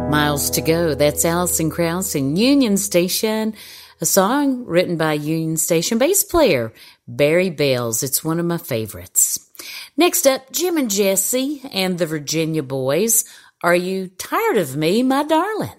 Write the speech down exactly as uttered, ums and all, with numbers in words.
Miles to Go. That's Alison Krauss and Union Station, a song written by Union Station bass player Barry Bales. It's one of my favorites. Next up, Jim and Jesse and the Virginia Boys. Are You Tired of Me, My Darling?